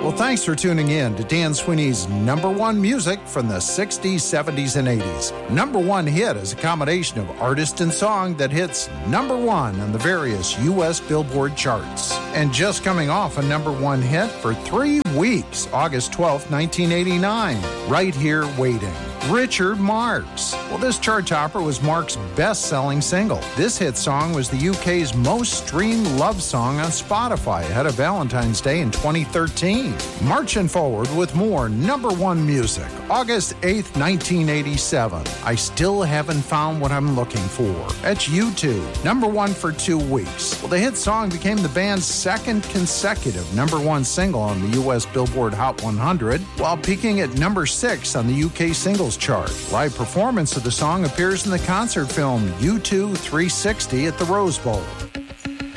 Well, thanks for tuning in to Dan Sweeney's number one music from the 60s, 70s, and 80s. Number one hit is a combination of artist and song that hits number one on the various U.S. Billboard charts. And just coming off a number one hit for 3 weeks, August 12th, 1989, Right Here Waiting. Richard Marx. Well, this chart topper was Mark's best-selling single. This hit song was the UK's most streamed love song on Spotify ahead of Valentine's Day in 2013. Marching forward with more number one music. August 8th, 1987. I Still Haven't Found What I'm Looking For. That's U2. Number one for 2 weeks. Well, the hit song became the band's second consecutive number one single on the U.S. Billboard Hot 100, while peaking at number 6 on the UK singles chart. Live performance of the song appears in the concert film U2 360 at the Rose Bowl.